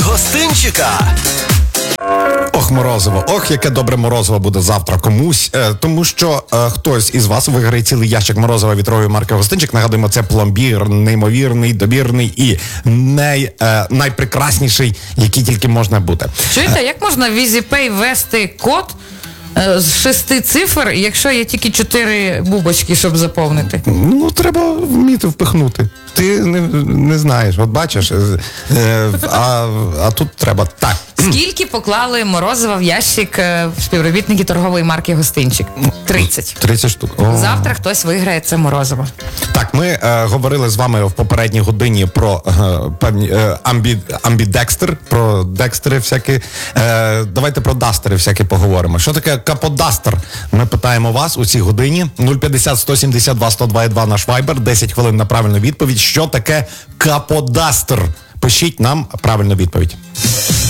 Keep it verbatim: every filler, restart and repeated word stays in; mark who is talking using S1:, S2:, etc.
S1: гостинчика.
S2: Ох, морозиво. Ох, яке добре морозиво буде завтра комусь. Е, тому що е, хтось із вас виграє цілий ящик морозива вітрової марки «Гостинчик». Нагадуємо, це пломбір, неймовірний, добірний і най, е, найпрекрасніший, який тільки можна бути.
S3: Чуєте, як можна в EasyPay ввести код е, з шести цифр, якщо є тільки чотири бубочки, щоб заповнити?
S2: Ну, треба вміти впихнути. Ти не, не знаєш, от бачиш, е, а, а тут треба так.
S3: Скільки поклали морозива в ящик е, співробітники торгової марки «Гостинчик»? тридцять.
S2: тридцять штук. О.
S3: Завтра хтось виграє це морозиво.
S2: Так, ми е, говорили з вами в попередній годині про е, певні е, амбі, амбідекстер, про декстери всякі. Е, давайте про дастери всякі поговоримо. Що таке каподастер? Ми питаємо вас у цій годині. нуль п'ятдесят сто сімдесят два сто два два наш вайбер, десять хвилин на правильну відповідь. Що таке каподастер? Пишіть нам правильну відповідь.